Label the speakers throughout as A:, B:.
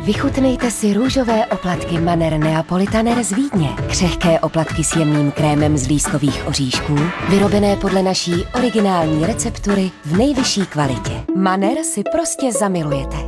A: Vychutnejte si růžové oplatky Manner Neapolitaner z Vídně. Křehké oplatky s jemným krémem z lískových oříšků, vyrobené podle naší originální receptury v nejvyšší kvalitě. Manner si prostě zamilujete.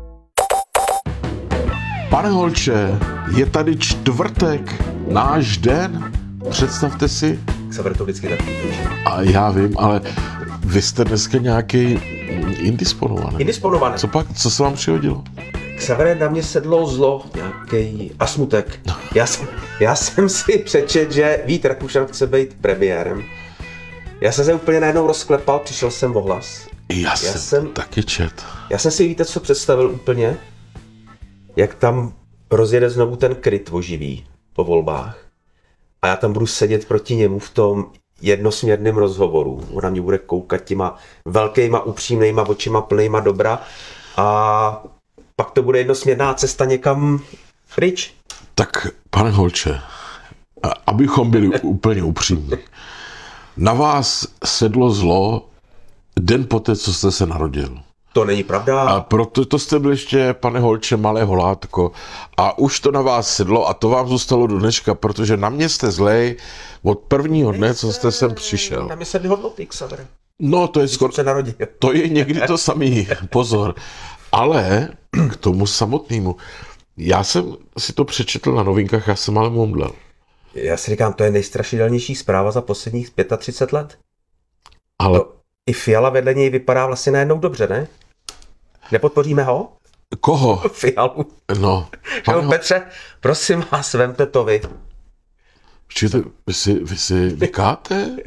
B: Pane Holče, je tady čtvrtek, náš den. Představte si.
C: Xaver to vždycky tak píše.
B: A já vím, ale vy jste dneska nějaký indisponovaný.
C: Indisponovaný.
B: Co pak, co se vám přihodilo?
C: Xavere, na mě sedlo zlo, nějaký a smutek. Já jsem si přečet, že Vít Rakušan chce být premiérem. Já jsem se úplně najednou rozklepal, přišel jsem o hlas.
B: Já jsem taky čet.
C: Já jsem si, víte, co představil úplně? Jak tam rozjede znovu ten kryt oživý po volbách. A já tam budu sedět proti němu v tom jednosměrném rozhovoru. Ona mě bude koukat těma velkýma, upřímnýma očima plnýma dobra a pak to bude jednosměrná cesta někam pryč.
B: Tak, pane Holče, abychom byli úplně upřímní, na vás sedlo zlo den poté, co jste se narodil.
C: To není pravda.
B: A proto to jste byl ještě, pane Holče, malé holátko. A už to na vás sedlo a to vám zůstalo do dneška, protože na mě jste zlej od prvního dne, co jste sem přišel.
C: Na mě sedly hodnoty, Xavere.
B: No, to je skoro...
C: se narodil.
B: To je někdy to samý, pozor. Ale k tomu samotnému. Já jsem si to přečetl na novinkách, já jsem ale mumlel.
C: Já si říkám, to je nejstrašidelnější zpráva za posledních 35 let.
B: Ale...
C: To i Fiala vedle něj vypadá vlastně najednou dobře, ne? Nepodpoříme ho?
B: Koho?
C: Fialu.
B: No.
C: Petře, prosím vás, vemte to vy.
B: Počkejte, vy si vykáte?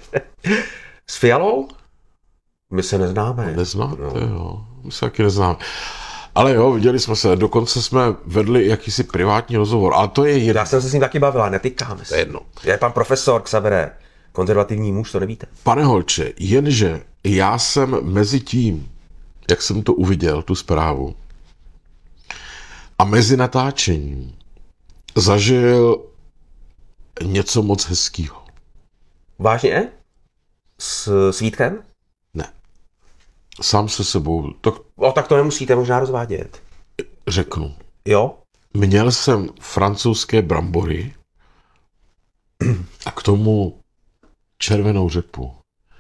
C: S Fialou? My se neznáme.
B: Neznáte, jo. My se taky neznáme. Ale jo, viděli jsme se, dokonce jsme vedli jakýsi privátní rozhovor, ale to je jedno.
C: Já jsem se s ním taky bavila, netýkáme se.
B: To je jedno.
C: Je pan profesor Xavere, konzervativní muž, to nevíte.
B: Pane Holče, jenže já jsem mezi tím, jak jsem to uviděl, tu zprávu, a mezi natáčením zažil něco moc hezkýho.
C: Vážně? S Vítkem?
B: Ne. Sám se sebou.
C: Tak to nemusíte možná rozvádět.
B: Řeknu.
C: Jo?
B: Měl jsem francouzské brambory a k tomu červenou řepu.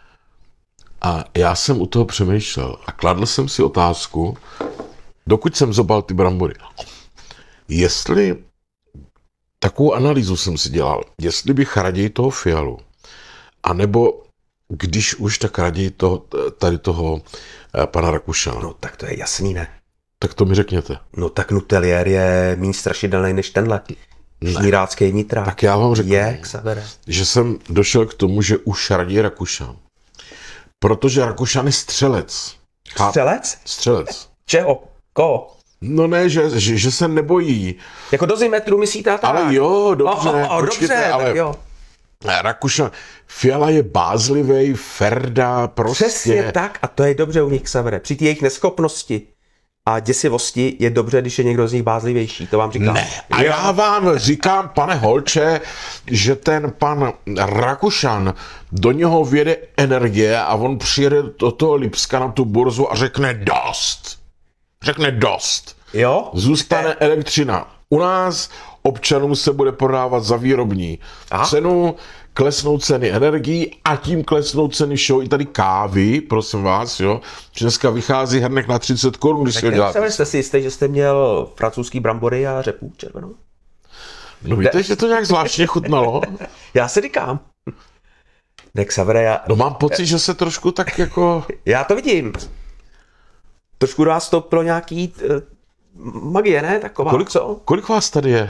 B: A já jsem u toho přemýšlel a kladl jsem si otázku, dokud jsem zobal ty brambory, jestli, takovou analýzu jsem si dělal, jestli bych raději toho Fialu, anebo když už, tak raději tady toho pana Rakušana.
C: No tak to je jasný, ne?
B: Tak to mi řekněte.
C: No tak Nutelier je méně strašidelný než tenhle. Žnírácký nitrák.
B: Tak já vám řeknu, že jsem došel k tomu, že už raději Rakušan. Protože Rakušan je střelec.
C: Střelec?
B: Střelec.
C: Čeho? Koho?
B: No ne, že se nebojí.
C: Jako dozimetru myslíte tak?
B: Ale jo, dobře.
C: Dobře,
B: ale
C: tak jo.
B: Rakušan, Fiala je bázlivej, Ferda, prostě.
C: Přesně tak a to je dobře u nich, Xavere. Při té jejich neschopnosti a děsivosti je dobře, když je někdo z nich bázlivější, to vám říkám.
B: Ne, a já vám říkám, pane Holče, že ten pan Rakušan, do něho vjede energie a on přijede do toho Lipska na tu burzu a řekne dost. Řekne dost.
C: Jo?
B: Zůstane elektřina. U nás občanům se bude prodávat za výrobní cenu, klesnou ceny energií a tím klesnou ceny všeho i tady kávy, prosím vás, jo. Dneska vychází hrnek na 30 korun, když si ho děláte.
C: Jste si jistý, že jste měl francouzský brambory a řepu červenou?
B: No víte, že to nějak zvláštně chutnalo?
C: Já si říkám. Ne, Xavere,
B: No mám pocit, že se trošku tak jako...
C: Já to vidím. Trošku do vás to pro nějaký magie, ne? Taková,
B: kolik vás tady je?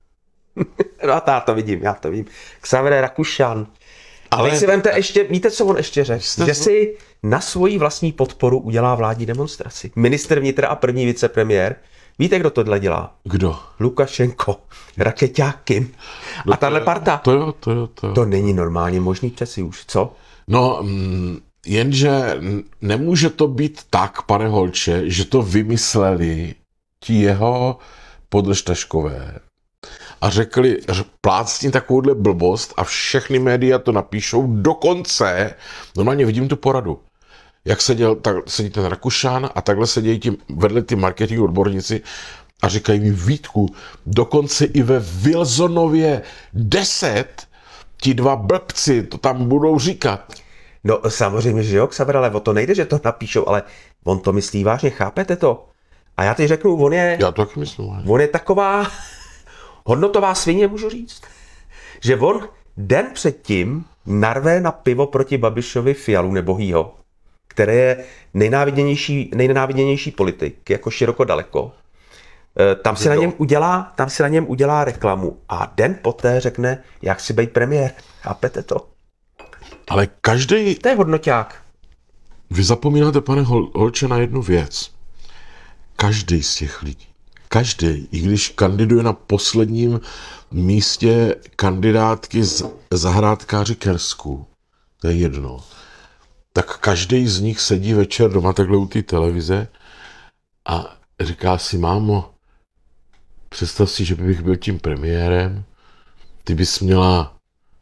C: No a já to vidím. Xavere Rakušan. Ale si vemte ještě, víte, co on ještě řekl? Že si na svoji vlastní podporu udělá vládní demonstraci. Ministr vnitra a první vicepremiér. Víte, kdo tohle dělá?
B: Kdo?
C: Lukašenko, rakeťáky. A tahle parta.
B: To jo.
C: To není normálně možný přeci už, co?
B: No, jenže nemůže to být tak, pane Holče, že to vymysleli ti jeho podržtaškové a řekli, plácni takovouhle blbost a všechny média to napíšou dokonce. Normálně vidím tu poradu. Jak sedí ten Rakušan a takhle sedějí vedle ty marketing odborníci a říkají mi Vítku, dokonce i ve Wilsonově 10 ti dva blbci to tam budou říkat.
C: No samozřejmě, že jo, Xaver, ale o to nejde, že to napíšou, ale on to myslí vážně, chápete to? A já teď řeknu,
B: Já to taky myslím.
C: on je taková hodnotová svině, můžu říct, že on den předtím narve na pivo proti Babišovi Fialu nebohýho, který je nejnenáviděnější politik, jako široko daleko. Tam si na něm udělá reklamu a den poté řekne, jak chci být premiér. Chápete to?
B: Ale každý.
C: To je hodnoťák.
B: Vy zapomínáte, pane Holče, na jednu věc. Každý z těch lidí, každý, i když kandiduje na posledním místě kandidátky z zahrádkáři Kersku, to je jedno, tak každý z nich sedí večer doma takhle u té televize a říká si, mámo, představ si, že bych byl tím premiérem, ty bys měla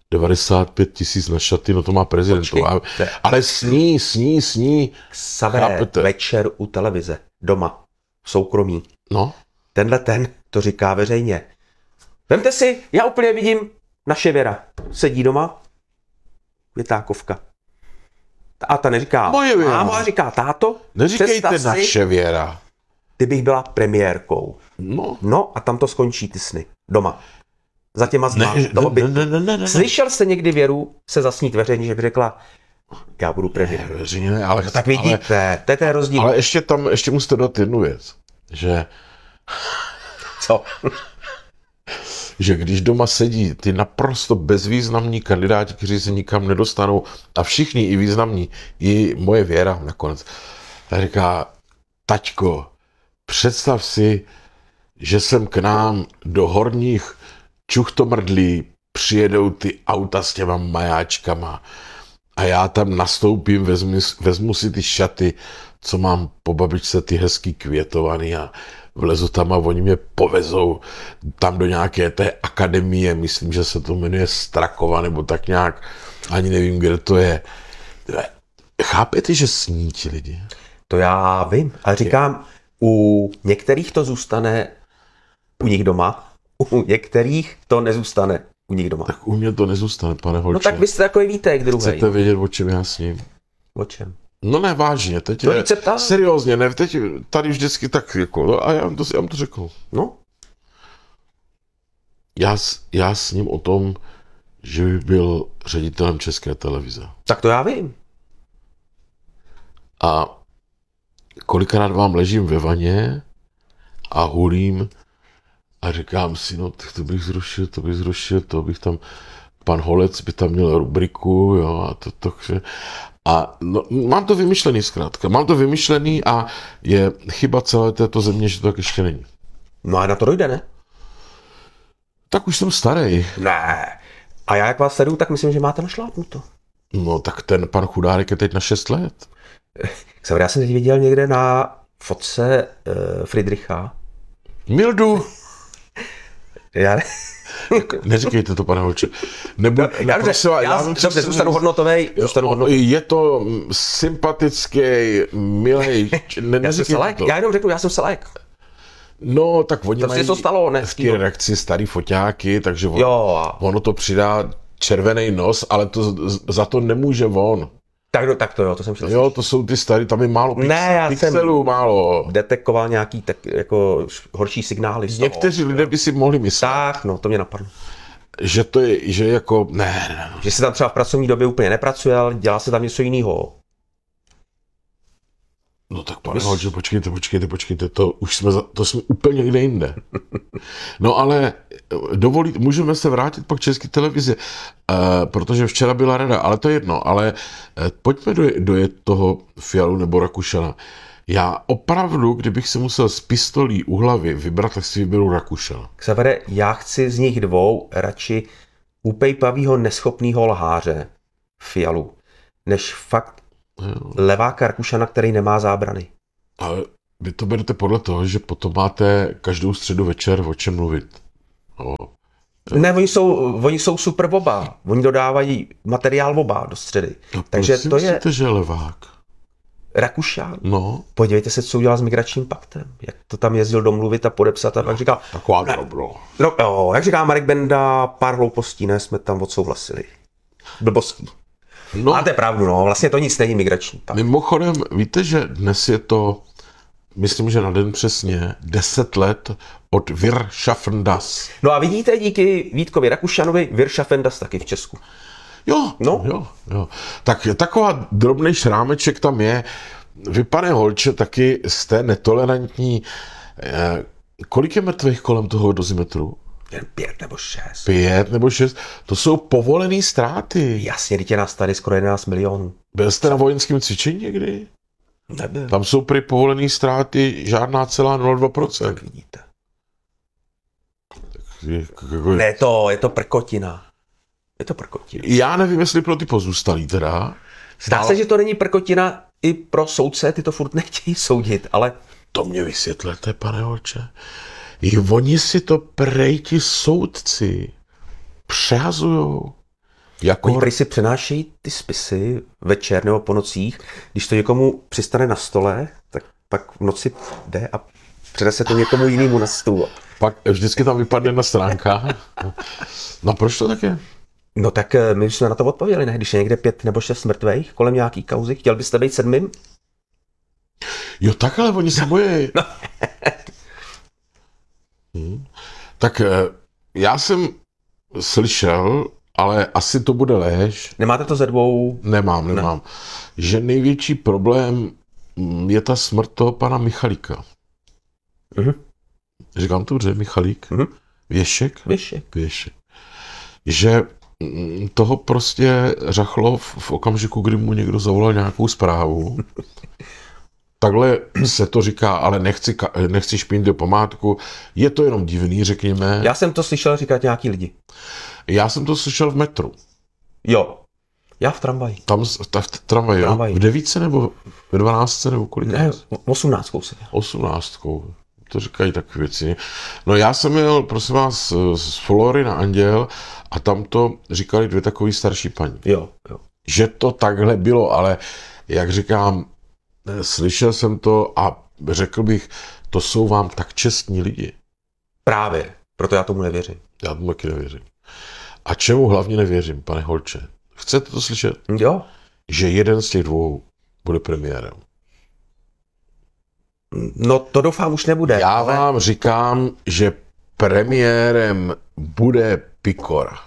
B: 95 000 na šaty, no to má prezident, ale sní.
C: Xavere, večer u televize, doma, soukromí.
B: No.
C: Tenhle ten to říká veřejně. Vemte si, já úplně vidím naše Věra. Sedí doma, Větákovka. A ta neříká
B: moje Věra.
C: Mámo, a říká táto.
B: Neříkejte naše Věra.
C: Ty bych byla premiérkou. No a tam to skončí ty sny. Doma. Za těma zma.
B: Ne.
C: Slyšel jste někdy Věru se zasnít veřejně, že by řekla, já budu premiér.
B: Veřejně ne, ale...
C: No, tak vidíte, to je rozdíl.
B: Ale ještě musíte dát jednu věc, že...
C: Co?
B: Že když doma sedí ty naprosto bezvýznamní kandidáti, kteří se nikam nedostanou, a všichni i významní, i moje Věra nakonec, tak říká, taťko, představ si, že sem k nám do Horních Čuchtomrdlí přijedou ty auta s těma majáčkama a já tam nastoupím, vezmu si ty šaty, co mám po babičce, ty hezký květovaný a vlezu tam a oni mě povezou tam do nějaké té akademie, myslím, že se to jmenuje Strakova, nebo tak nějak, ani nevím, kde to je. Chápete, že sní ti lidi?
C: To já vím, ale říkám, u některých to zůstane u nich doma, u některých to nezůstane u nich doma.
B: Tak u mě to nezůstane, pane Holče.
C: No tak vy jste takový vítek druhý.
B: Chcete vědět, o čem já sním?
C: O čem?
B: No ne, vážně, teď
C: to víc se ptá?
B: Seriózně, ne, teď tady vždycky tak jako, no, a já vám to řeknu.
C: No?
B: Já sním o tom, že by byl ředitelem České televize.
C: Tak to já vím.
B: A kolikrát vám ležím ve vaně a hulím a říkám si, no to bych zrušil, to bych tam, pan Holec by tam měl rubriku, jo, a a no, mám to vymyšlený zkrátka, a je chyba celé této země, že to tak ještě není.
C: No a na to dojde, ne?
B: Tak už jsem starý.
C: Ne. A já jak vás sleduju, tak myslím, že máte našlápnuto.
B: No tak ten pan Chudárek je teď na 6 let.
C: Já jsem teď viděl někde na fotce Friedricha.
B: Mildu.
C: Já ne...
B: Neříkejte to, pane Holče.
C: Já zůstanu hodnotovej.
B: Je to sympatický, milej.
C: Já jenom řeknu, já jsem selek.
B: No, tak oni
C: to
B: mají
C: to stalo, ne?
B: v té redakci starý foťáky, takže ono to přidá červený nos, ale za to nemůže on.
C: Tak to jo, to jsem chtěl.
B: Jo, to jsou ty starý, tam je málo pixelů, málo.
C: Detekoval nějaký tak jako horší signály.
B: Někteří lidé by si mohli myslet.
C: Tak, no, to mě napadlo.
B: Že to je, že jako, ne.
C: Že se tam třeba v pracovní době úplně nepracuje, ale dělá se tam něco jiného.
B: No tak pane Holče, počkejte, to jsme úplně někde jinde. No ale můžeme se vrátit pak k České televizi, protože včera byla rada, ale to je jedno, ale pojďme do toho Fialu nebo Rakušana. Já opravdu, kdybych se musel z pistolí u hlavy vybrat, tak si vyberu Rakušana.
C: Xavere, já chci z nich dvou radši upejpavýho neschopnýho lháře Fialu, než fakt leváka Rakušana, který nemá zábrany.
B: Ale vy to berete podle toho, že potom máte každou středu večer o čem mluvit.
C: Ne, oni jsou super oba. Oni dodávají materiál oba do středy.
B: No,
C: takže
B: to je... Myslíte, že je levák?
C: Rakušan.
B: No,
C: Podívejte se, co udělal s migračním paktem. Jak to tam jezdil domluvit a podepsat a tak říkal,
B: taková drobno.
C: no, jo, jak říká Marek Benda, pár hloupostí, ne, jsme tam odsouhlasili. Blbostí.
B: No,
C: Máte pravdu, no, vlastně to nic není migrační pakt.
B: mimochodem, víte, že dnes je to, myslím, že na den přesně, 10 let od Wir schaffen das.
C: No a vidíte, díky Vítkovi Rakušanovi, Wir schaffen das taky v Česku.
B: Jo,
C: No.
B: jo. Tak taková drobný šrámeček tam je. Vy, pane Holče, taky jste netolerantní. Kolik je mrtvých kolem toho dozimetru?
C: Jen 5 nebo 6.
B: 5 nebo 6. To jsou povolené ztráty.
C: Jasně, dítě nás tady skoro 11 milionů.
B: Byl jste na vojenském cvičení někdy?
C: Nebyl.
B: Tam jsou prý povolené ztráty žádná celá 0,2%.
C: Tak vidíte.
B: Jako-
C: Ne, je to prkotina. Je to prkotina.
B: Já nevím, jestli pro ty pozůstalí teda.
C: Zdá se, že to není prkotina i pro soudce, ty to furt nechtějí soudit, ale
B: To mě vysvětlete, pane Holče. I oni si to prej ti soudci přehazujou. Jako...
C: oni prý si přenášejí ty spisy večer nebo po nocích, když to někomu přistane na stole, tak pak v noci jde a přenese to někomu jinému na stůl.
B: Pak vždycky tam vypadne na stránkách. No proč to tak je?
C: No tak my už jsme na to odpověděli, ne? Když je někde 5 nebo 6 mrtvých kolem nějaký kauzy, chtěl byste být 7?
B: Jo, tak ale oni se bojí.
C: No.
B: Tak já jsem slyšel, ale asi to bude lež.
C: Nemáte to ze 2?
B: Nemám. Že největší problém je ta smrt toho pana Michalíka.
C: Mhm.
B: Říkám to dobře, Michalík?
C: Mhm.
B: Věšek?
C: Věšek.
B: Že toho prostě řachlo v okamžiku, kdy mu někdo zavolal nějakou zprávu. Takhle se to říká, ale nechci špinit do památku. Je to jenom divný, řekněme.
C: Já jsem to slyšel říkat nějaký lidi.
B: Já jsem to slyšel v metru.
C: Jo. Já v tramvaji.
B: Tam v tramvaji, jo?
C: Tramvaji.
B: V 9 nebo v 12 nebo kolik?
C: Ne, 18 jsem.
B: 18. To říkají takové věci. No já jsem jel, prosím vás, z Flory na Anděl a tam to říkali 2 takový starší paní.
C: Jo.
B: Že to takhle bylo, ale jak říkám, slyšel jsem to a řekl bych, to jsou vám tak čestní lidi.
C: Právě. Proto já tomu nevěřím.
B: Já tomu taky nevěřím. A čemu hlavně nevěřím, pane Holče? Chcete to slyšet?
C: Jo.
B: Že jeden z těch 2 bude premiérem.
C: No to doufám už nebude.
B: Já
C: ale...
B: vám říkám, že premiérem bude Pikora.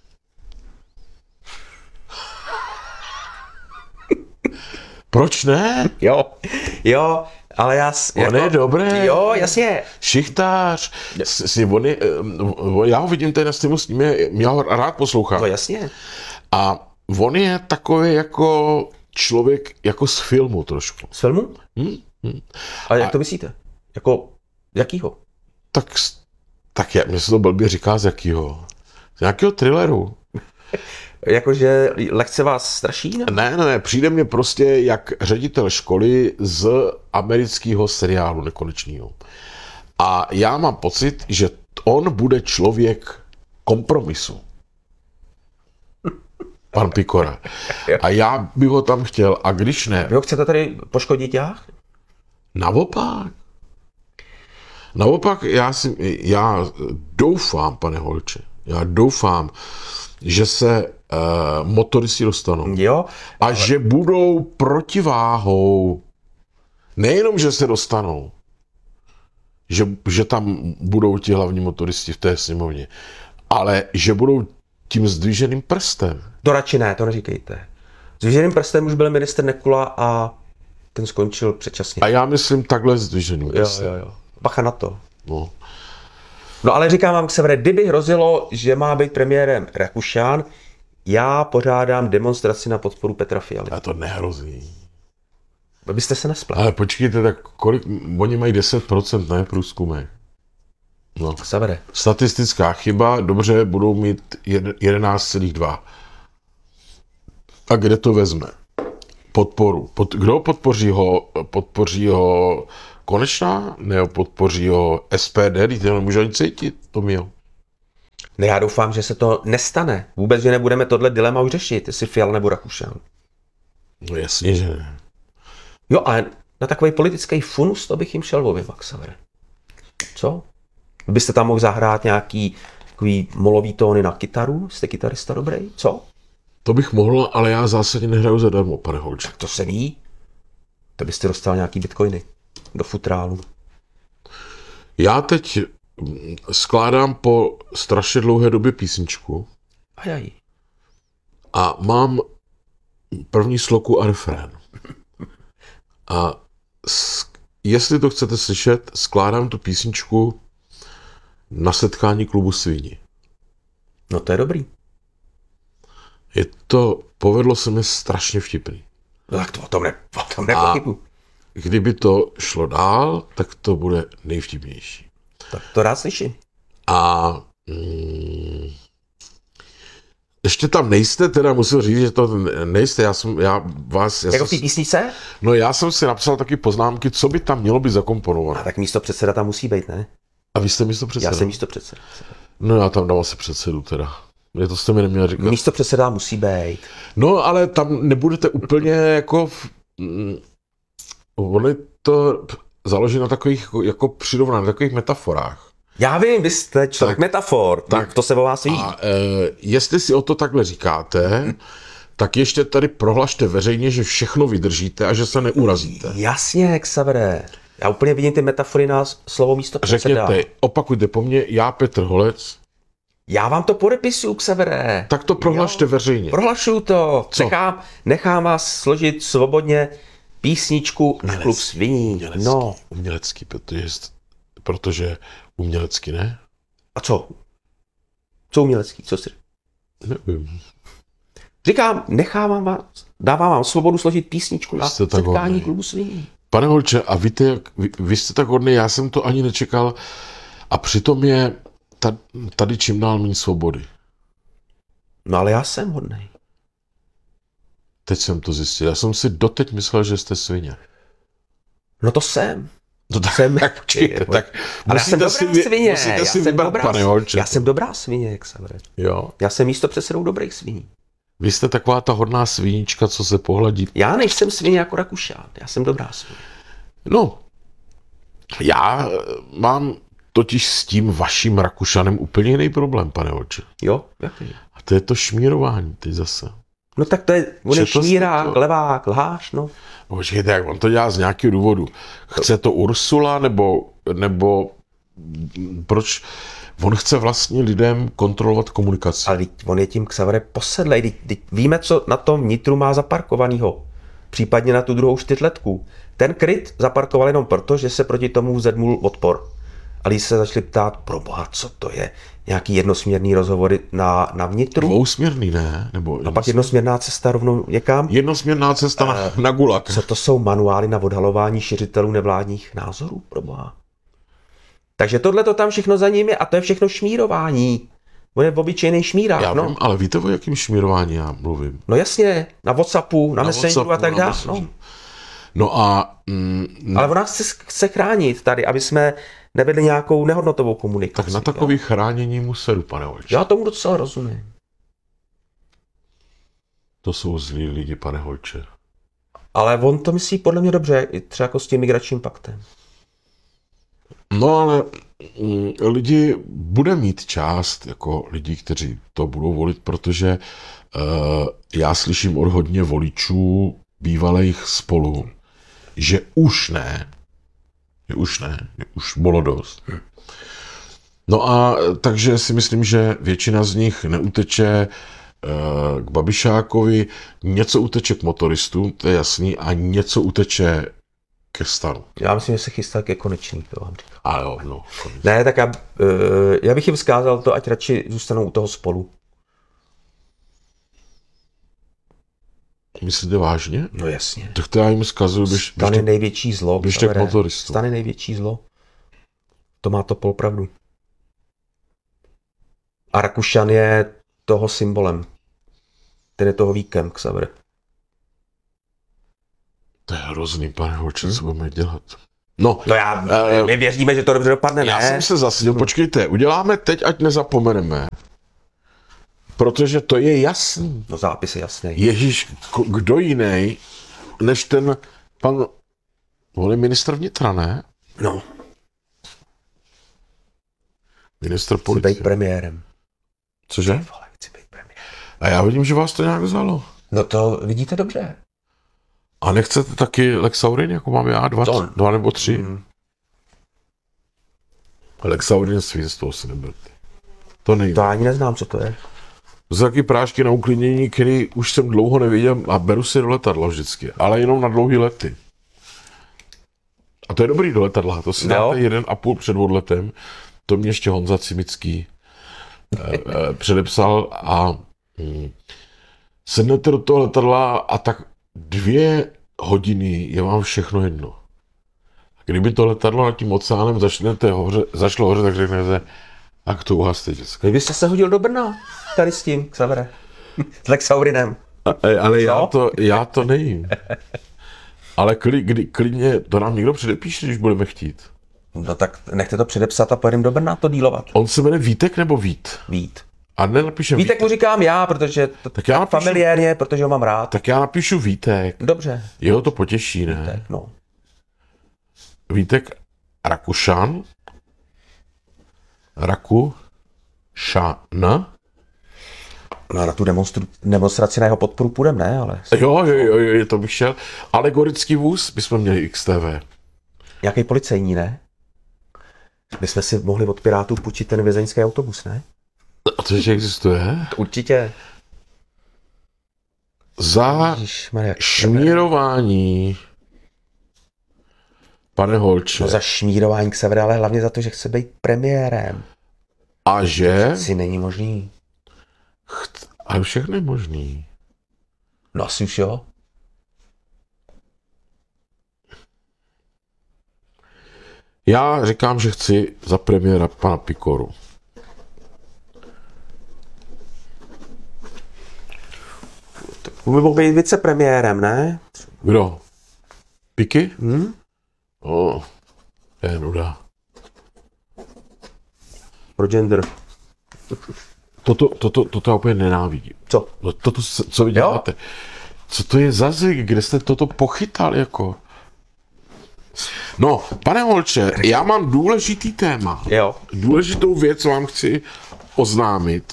B: Proč ne?
C: Jo, ale já...
B: On je dobrý.
C: Jo, jasně.
B: Šichtář. Já ho vidím tady na streamu s ním, já ho rád poslouchám.
C: No jasně.
B: A on je takový jako člověk, jako z filmu trošku.
C: Z filmu? Ale jak to myslíte? Jako, jakýho?
B: Tak mě se to blbě říká z jakýho. Z nějakého thrilleru.
C: Jakože lehce vás straší?
B: Ne, přijde mě prostě jak ředitel školy z amerického seriálu nekonečného. A já mám pocit, že on bude člověk kompromisu. Pan Pikora. A já bych ho tam chtěl. A když ne...
C: Vy ho chcete tady poškodit jak?
B: Naopak, já doufám, pane Holče, že se motoristi dostanou.
C: Jo.
B: A že budou protiváhou. Nejenom, že se dostanou, že tam budou ti hlavní motoristi v té sněmovně, ale že budou tím zdviženým prstem.
C: To radši ne, to neříkejte. Zdviženým prstem už byl ministr Nekula a ten skončil předčasně.
B: A já myslím takhle zdviženým prstem.
C: Jo. Bacha na to.
B: No.
C: Ale říkám vám, Severe, kdyby hrozilo, že má být premiérem Rakušan, já pořádám demonstraci na podporu Petra Fialy.
B: A to nehrozí.
C: Abyste se nespletli.
B: Ale počkejte, tak kolik, oni mají 10%, ne, průzkumy. No.
C: Severe.
B: Statistická chyba, dobře, budou mít 11,2. A kde to vezme? Podporu. Kdo podpoří ho? Podpoří ho Konečná? Nebo podpoří ho SPD? Teď to nemůže ani cítit, Tomio.
C: Ne, já doufám, že se to nestane. Vůbec, že nebudeme tohle dilema už řešit, jestli Fiala nebo Rakušan.
B: No jasně, že ne.
C: Jo, ale na takový politický funus to bych jim šel objevak, Xavere. Co? Byste tam mohl zahrát nějaký takový molový tóny na kytaru? Jste kytarista dobrý? Co?
B: To bych mohl, ale já zásadně nehraju zadarmo, pane Holče.
C: To se ví. To byste dostal nějaký bitcoiny do futrálu.
B: Já teď skládám po strašně dlouhé době písničku
C: Ajaj.
B: a mám první sloku a refrén. A jestli to chcete slyšet, skládám tu písničku na setkání klubu Svíni.
C: No to je dobrý.
B: Povedlo se mi strašně vtipný.
C: No tak to o tom nepochybuji.
B: Kdyby to šlo dál, tak to bude nejvtipnější.
C: Tak to rád slyším.
B: A ještě tam nejste, teda musím říct, že to nejste, já
C: Jako v té písničce?
B: No já jsem si napsal taky poznámky, co by tam mělo být zakomponované.
C: A tak místo předseda tam musí být, ne?
B: A vy jste místo předseda?
C: Já jsem místo předseda.
B: No já tam dám asi předsedu teda. To jste mi neměl říkat.
C: Místo předseda musí být.
B: No ale tam nebudete úplně jako... On je to založeno na takových jako přirovnání, na takových metaforách.
C: Já vím, vy jste člověk metafor, tak to se o vás ví.
B: A jestli si o to takhle říkáte, tak ještě tady prohlašte veřejně, že všechno vydržíte a že se neurazíte.
C: Jasně, Xavere. Já úplně vidím ty metafory na slovo místo předseda.
B: Řekněte, opakujte po mně, já Petr Holec.
C: Já vám to podepisuju, Xavere.
B: Tak to prohlašte veřejně.
C: Prohlašuju to.
B: Co?
C: Nechám vás složit svobodně písničku na klub Sviní. No.
B: Umělecký, protože umělecky ne?
C: A co? Co umělecký? Co si?
B: Nevím.
C: Říkám, dávám vám svobodu složit písničku na setkání klubu Sviní.
B: Pane Holče, a víte, vy jste tak hodný, já jsem to ani nečekal a přitom je tady čím dál méně svobody.
C: No ale já jsem hodnej.
B: Teď jsem to zjistil. Já jsem si doteď myslel, že jste svině.
C: No to jsem.
B: No tak,
C: jsem.
B: Tak počkejte, tak
C: ale já jsem dobrá svině.
B: Musíte si vybrat, pane Holče.
C: Já jsem dobrá svině, jak se vede.
B: Jo.
C: Já jsem místo předsedou dobrých sviní.
B: Vy jste taková ta hodná svínička, co se pohladí.
C: Já nejsem svině jako Rakušan. Já jsem dobrá svině.
B: No, já mám totiž s tím vaším Rakušanem úplně jiný problém, pane Holče.
C: Jo? Jaký?
B: A to je to šmírování, teď zase.
C: No tak to je, on je šmírák, levák, lhář, no.
B: Počkejte, jak on to dělá z nějakého důvodu. Chce to Ursula, nebo proč? On chce vlastně lidem kontrolovat komunikaci.
C: Ale on je tím Xavere posedlej. Víme, co na tom nitru má zaparkovanýho. Případně na tu druhou čtyřletku. Ten kryt zaparkoval jenom proto, že se proti tomu vzedmul odpor. A lidi se začali ptát, proboha, co to je? Nějaký jednosměrný rozhovory na vnitru?
B: Dvousměrný, ne? Nebo
C: a pak jednosměrná cesta rovnou někam?
B: Jednosměrná cesta na gulag.
C: Co to jsou manuály na odhalování šiřitelů nevládních názorů, proboha? Takže tohle to tam všechno za ním je a to je všechno šmírování. On je obyčejný šmírák,
B: já vím, ale víte, o jakým šmírování já mluvím?
C: No jasně, na WhatsAppu, na Messengeru a tak dále.
B: No a...
C: ale ona chce chránit tady, aby jsme nevedli nějakou nehodnotovou komunikaci.
B: Tak na takový chránění mu sedu, pane Holče.
C: Já tomu docela rozumím.
B: To jsou zlí lidi, pane Holče.
C: Ale on to myslí podle mě dobře, třeba jako s tím migračním paktem.
B: No ale lidi bude mít část jako lidí, kteří to budou volit, protože já slyším od hodně voličů bývalých Spolu, že už bylo dost. No a takže si myslím, že většina z nich neuteče k Babišákovi, něco uteče k motoristům, to je jasný, a něco uteče ke Stanu.
C: Já myslím, že se chystá ke Konečný, to vám říkám.
B: A jo, no.
C: Ne, tak já bych jim vzkázal to, ať radši zůstanou u toho Spolu.
B: Myslíte vážně?
C: No jasně.
B: Tak to já jim vzkazuju,
C: Stan je největší zlo.
B: Běžte k motoristům.
C: Stan je největší zlo. To má to polopravdu. A Rakušan je toho symbolem. Ten je toho víkem, Xaver.
B: To je hrozný, pane Holče, co budeme dělat?
C: No my věříme, že to dobře dopadne, ne?
B: Já jsem se zasadil, počkejte, uděláme teď, ať nezapomeneme. Protože to je jasný.
C: No zápis je jasný.
B: Ježíš, kdo jiný, než ten pan On je ministr vnitra, ne?
C: No,
B: Ministr
C: chci
B: policie.
C: být premiérem.
B: Cože?
C: Vole, chci být premiérem.
B: A já vidím, že vás to nějak vzalo.
C: No to vidíte dobře.
B: A nechcete taky Lex Aurin, jako mám já, dva nebo tři? Lex Aurin svinstvo si neberte. To nejde.
C: To ani neznám, co to je.
B: To jsou taky prášky na uklidnění, který už jsem dlouho neviděl a beru si do letadla vždycky, ale jenom na dlouhý lety. A to je dobrý do letadla, to si dáte 1,5 před odletem. To mě ještě Honza Cimický předepsal a sednete do toho letadla a tak 2 hodiny je vám všechno jedno. A kdyby to letadlo nad tím oceánem zašlo hoře, tak řeknete, jak to uhaste, děcka.
C: Vy byste se hodil do Brna, tady s tím, Xavere. S Lex Aurinem.
B: Ale já to nejím. Ale klidně to nám někdo předepíše, když budeme chtít.
C: No tak nechte to předepsat a pojedeme do Brna to dílovat.
B: On se jmenuje Vítek nebo Vít?
C: Vít.
B: A nenapíšem
C: Vítek mu říkám já, protože to
B: Tak já napíšu-
C: familiárně, protože ho mám rád.
B: Tak já napíšu Vítek.
C: Dobře.
B: Jeho to potěší, ne?
C: Tak, no.
B: Vítek Rakušan.
C: Na tu demonstraci na jeho podporu půjdem, ne, ale
B: Jo, to bych šel. Alegorický vůz bychom měli XTV.
C: nějaký policejní, ne? My jsme si mohli od Pirátů půjčit ten vězeňský autobus, ne?
B: A to ještě existuje?
C: Určitě.
B: Za
C: Ježišmarja,
B: šmírování, pane Holče.
C: no za šmírování Xavera, ale hlavně za to, že chce být premiérem.
B: A že?
C: Si není možný.
B: Ale všechno je možný.
C: No asi už jo.
B: Já říkám, že chci za premiéra pana Pikoru.
C: On by mohl být vicepremiérem, ne?
B: Kdo? Piky? Je nuda.
C: Pro gender.
B: Toto já úplně nenávidím.
C: Co?
B: No toto, co vy děláte? Co to je za zvyk? Kde jste toto pochytal, jako? No, pane Holče, já mám důležitý téma.
C: Jo.
B: Důležitou věc vám chci oznámit.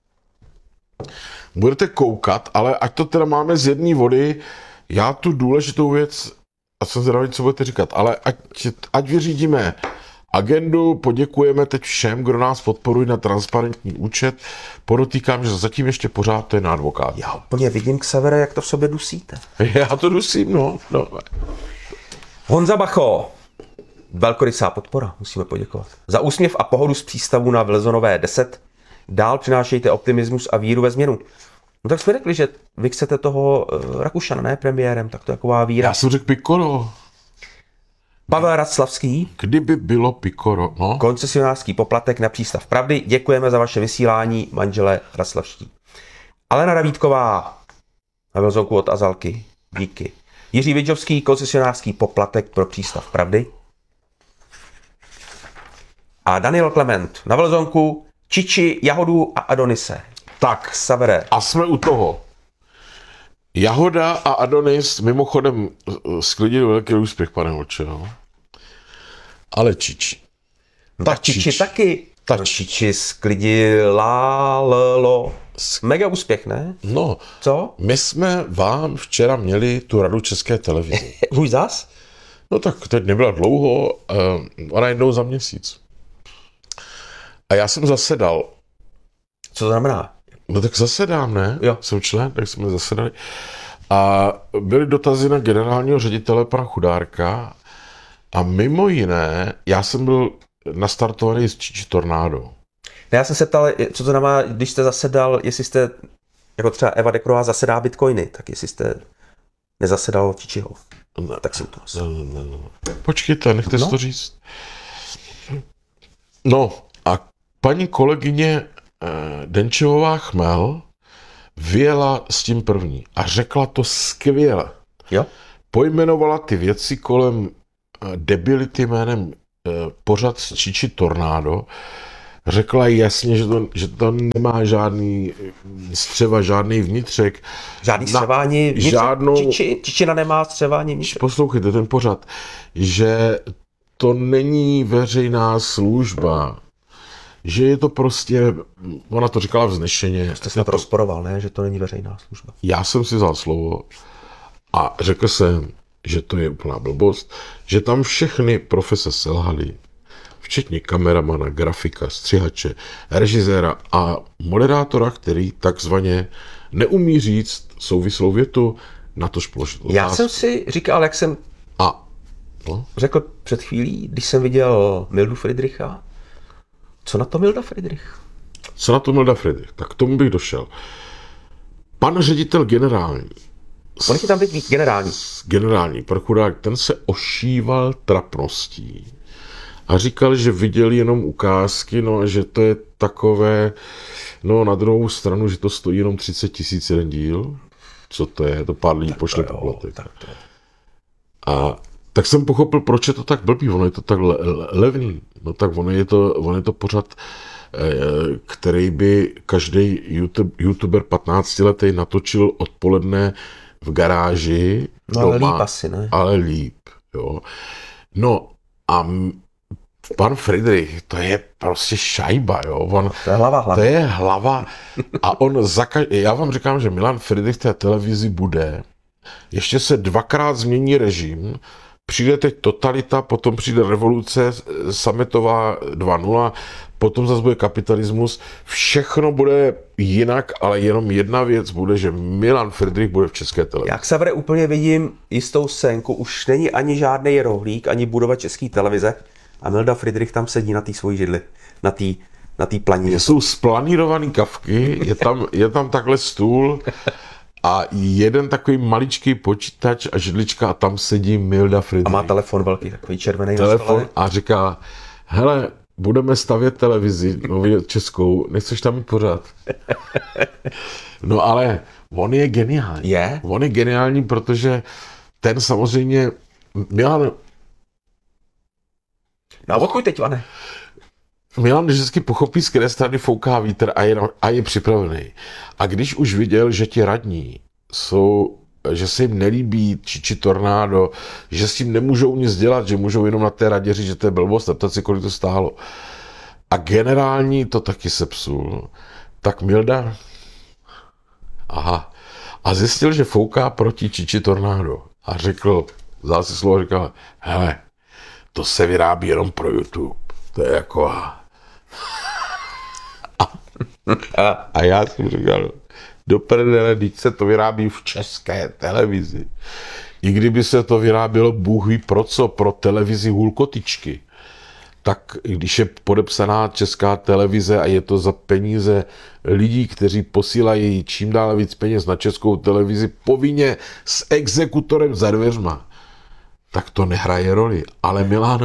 B: Budete koukat, ale ať to teda máme z jedné vody, já tu důležitou věc, a jsem zvědavý, co budete říkat, ale ať vyřídíme agendu, poděkujeme teď všem, kdo nás podporují na transparentní účet. Podotýkám, že zatím ještě pořád to je na advokát.
C: Já úplně vidím, Xavere, jak to v sobě dusíte.
B: Já to dusím, no.
C: Honza Bacho. Velkorysá podpora, musíme poděkovat. Za úsměv a pohodu z přístavu na Vlezonové 10. Dál přinášejte optimismus a víru ve změnu. No tak jsme řekli, že vy chcete toho Rakušana, ne premiérem, tak to je taková víra.
B: Já jsem řekl Pikoro.
C: Pavel Raclavský,
B: Kdyby bylo Pikoro, no.
C: koncesionářský poplatek na přístav Pravdy. Děkujeme za vaše vysílání, manželé Raclavští. Alena Davídková, na Vlzonku od Azalky, díky. Jiří Vidžovský, koncesionářský poplatek pro přístav Pravdy. A Daniel Klement, na Vlzonku, Čiči, Jahodu a Adonise.
B: Tak,
C: Xavere.
B: a jsme u toho. Jahoda a Adonis mimochodem sklidili velký úspěch, pane Holče, no. Ale Čiči.
C: No tak Čiči taky. No, Čiči sklidila lo. Mega úspěch, ne?
B: No,
C: Co?
B: my jsme vám včera měli tu radu České televize.
C: Už zas?
B: No tak teď nebyla dlouho, ona jednou za měsíc. A já jsem zasedal.
C: Co to znamená?
B: No tak zasedám, ne?
C: Jo.
B: Jsem člen, tak jsme zasedali. A byly dotazy na generálního ředitele pana Chudárka a mimo jiné, já jsem byl nastartovaný z Čiči Tornádo.
C: Já jsem se ptal, co to znamená, když jste zasedal, jestli jste, jako třeba Eva Dekrová zasedá bitcoiny, tak jestli jste nezasedal Čičiho.
B: Ne,
C: Tak jsem to
B: ne. Počkejte, nechte si to říct. No a paní kolegyně Denčevová Chmel vyjela s tím první a řekla to skvěle.
C: Jo?
B: Pojmenovala ty věci kolem debility jménem pořad z Čiči Tornádo. řekla jasně, že to nemá žádný střeva, žádný vnitřek.
C: Žádný střevání vnitřek?
B: Žádnou...
C: Čičina nemá střevání vnitřek?
B: Poslouchejte ten pořad, že to není veřejná služba, že je to prostě, ona to říkala vznešeně.
C: Jste snad rozporoval, ne? Že to není veřejná služba.
B: Já jsem si vzal slovo a řekl jsem, že to je úplná blbost, že tam všechny profese selhaly, včetně kameramana, grafika, střihače, režiséra a moderátora, který takzvaně neumí říct souvislou větu, na tož položit otázku.
C: Já jsem si říkal, jak jsem řekl před chvílí, když jsem viděl Mildu Friedricha, co na to Milda Friedrich?
B: Co na to Milda Friedrich? Tak k tomu bych došel. Pan ředitel generální.
C: On je tam teď
B: Generální prokurák, ten se ošíval trapností a říkal, že viděl jenom ukázky, no a že to je takové, no na druhou stranu, že to stojí jenom 30 000 jeden díl. Co to je? To pár lidí pošle poplatek. A tak jsem pochopil, proč je to tak blbý, ono je to tak levný. No tak ono je to pořad, který by každý youtuber 15letý natočil odpoledne v garáži.
C: No ale líp asi, ne?
B: Ale líp, jo. No a pan Friedrich, to je prostě šajba, jo.
C: To je hlava.
B: To je hlava. A já vám říkám, že Milan Friedrich té televizi bude. Ještě se 2krát změní režim, přijde teď totalita, potom přijde revoluce sametová 2.0, potom zase bude kapitalismus. Všechno bude jinak, ale jenom jedna věc bude, že Milan Friedrich bude v České televizi.
C: Já, Xavere, úplně vidím jistou scénku, už není ani žádný rohlík, ani budova České televize a Milda Friedrich tam sedí na té svojí židli, na té planině.
B: Jsou splanírovaný kavky, je tam takhle stůl a jeden takový maličký počítač a židlička a tam sedí Milda Friedrich.
C: A má telefon velký, takový červený.
B: Telefon a říká, hele, budeme stavět televizi nově českou, nechceš tam mít pořád? No ale on je geniální.
C: Je?
B: On je geniální, protože ten samozřejmě Milan...
C: No a odkud teď, Vane?
B: Milan vždycky pochopí, z které strany fouká vítr a je připravený. A když už viděl, že ti radní jsou, že se jim nelíbí či tornádo, že s tím nemůžou nic dělat, že můžou jenom na té radě říct, že to je blbost a ptat si, kolik to stálo. A generální to taky sepsul. Tak Milda... Aha. A zjistil, že fouká proti či tornádo. A řekl, vzal si slovo, říkal, hele, to se vyrábí jenom pro YouTube. To je jako... A já jsem říkal, do prdele, když se to vyrábí v České televizi. I kdyby se to vyrábělo bůh ví pro co, pro televizi Hulkotičky, tak když je podepsaná Česká televize a je to za peníze lidí, kteří posílají čím dál víc peněz na Českou televizi povinně s exekutorem za dveřma, tak to nehraje roli. Ale Milan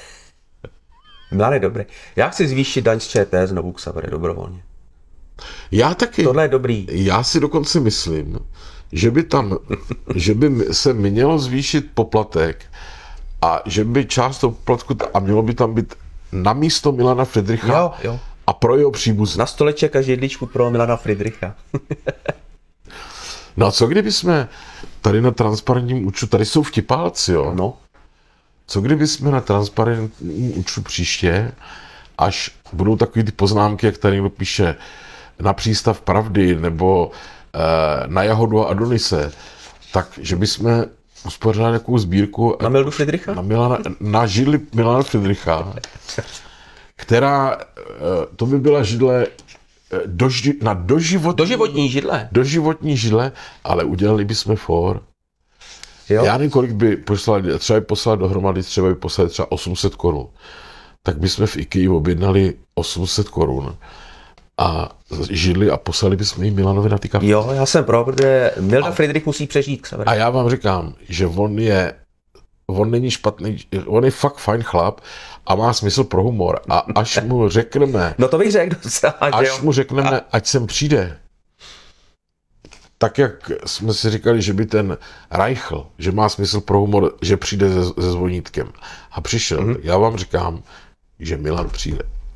C: je dobrý. Já chci zvýšit daň z ČT znovu, Xavere, dobrovolně.
B: Já taky.
C: Tohle je dobrý.
B: Já si dokonce myslím, že by se mělo zvýšit poplatek a že by část toho poplatku a mělo by tam být na místo Milana Friedricha
C: jo.
B: a pro jeho příbuzné.
C: Na stoleček a židličku pro Milana Friedricha.
B: No a co kdyby jsme tady na transparentním účtu, tady jsou vtipálci, jo?
C: No.
B: Co kdyby jsme na transparentním účtu příště, až budou takový ty poznámky, jak tady někdo píše na přístav Pravdy nebo na Jahodu a Adonise, tak že bychom uspořádali nějakou sbírku
C: na Mildu Friedricha?
B: Na židli Milana Friedricha, která, to by byla židle na doživotní židle, ale udělali bychom for.
C: Jo?
B: Já nevím, kolik by poslali, třeba by poslali dohromady, třeba by poslali třeba 800 korun. Tak bychom v IKEA objednali 800 korun a židli a poslali bychom jim Milanovi na ty kafky.
C: Jo, já jsem pro, protože Milda Friedrich musí přežít. Xavere.
B: A já vám říkám, že on není špatný, on je fakt fajn chlap a má smysl pro humor. A až mu řekneme,
C: no to bych řekl docela,
B: až mu řekneme, ať sem přijde, tak jak jsme si říkali, že by ten Reichl, že má smysl pro humor, že přijde se zvonítkem. A přišel. Já vám říkám, že Milan přijde.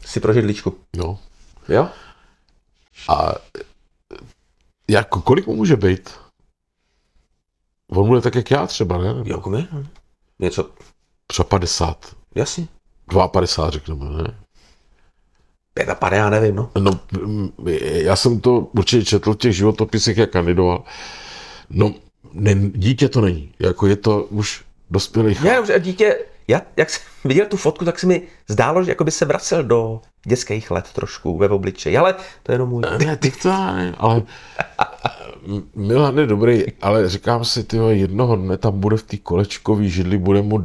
C: Si pro židličku.
B: No.
C: Jo?
B: A jako, kolik mu může být? On bude tak, jak já třeba, ne?
C: Jako my? Něco,
B: Třeba 50.
C: jasně.
B: 52 řekneme, ne?
C: 55, já nevím, no.
B: No, já jsem to určitě četl v těch životopisech, jak kandidoval. No, dítě to není. Jako je to už dospělý chlap.
C: Já dobře, dítě, jak jsem viděl tu fotku, tak se mi zdálo, že jako by se vracel do dětských let trošku ve obličeji, ale to je jenom můj.
B: Ne, ty to ne, ale Milan je dobrý, ale říkám si, tyjo, jednoho dne tam bude v té kolečkový židli, bude mu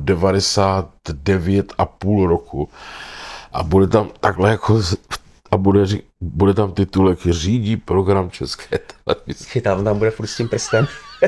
B: 99,5 roku a bude tam takhle jako a bude tam titulek řídí program České televize.
C: Chytám, tam bude furt s tím prstem.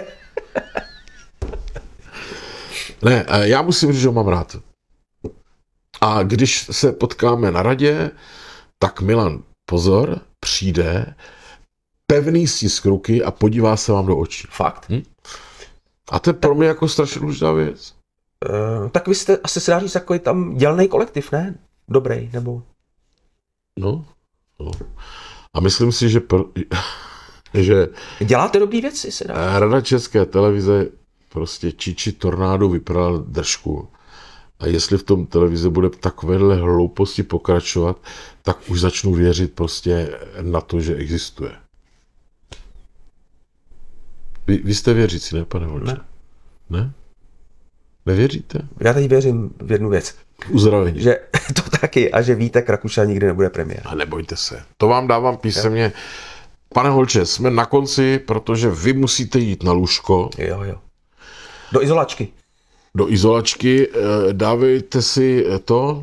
B: Ne, já musím říct, že ho mám rád. A když se potkáme na radě, tak Milan, pozor, přijde, pevný stisk ruky a podívá se vám do očí.
C: Fakt.
B: A to je pro mě jako strašně důležitá věc.
C: Tak vy jste asi se dá říct takový tam dělnej kolektiv, ne? Dobrý, nebo?
B: No. A myslím si, že
C: Děláte dobrý věci, se dá.
B: Rada České televize prostě Čiči Tornádu vypral držku. A jestli v tom televize bude takovéhle hlouposti pokračovat, tak už začnu věřit prostě na to, že existuje. Vy jste věřící, ne, pane Volče? Ne? Nevěříte?
C: Já teď věřím v jednu věc.
B: Uzdravení.
C: Že to taky a že Vítek Rakušan nikdy nebude premiér.
B: A nebojte se. To vám dávám písemně. Pane Holče, jsme na konci, protože vy musíte jít na lůžko.
C: Jo. Do izolačky.
B: Do izolačky. Dávejte si to,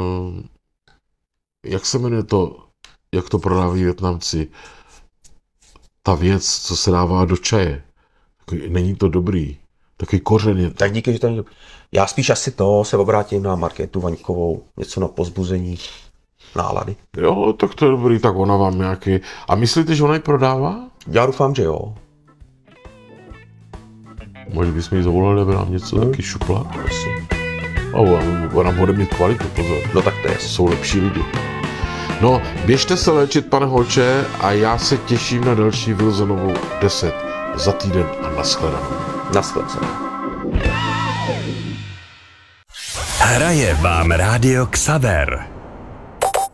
B: jak se jmenuje to, jak to prodávají Vietnamci, ta věc, co se dává do čaje. Není to dobrý. Takový kořen je to.
C: Tak díky, že to není. Já spíš asi to se obrátím na Markétu Vaňkovou, něco na pozbuzení nálady.
B: Jo, tak to je dobrý, tak ona vám nějaký... A myslíte, že ona ji prodává?
C: Já doufám, že jo.
B: Možná bychom jí zavolali, aby nám něco taky šupla.
C: Prosím.
B: A ona bude mít kvalitu, pozor.
C: No tak to je.
B: Jsou lepší lidi. No, běžte se léčit, pane Holče, a já se těším na další Wilsonovou 10 za týden a nashledanou.
C: Nashledanou.
D: Hraje vám Rádio Xaver.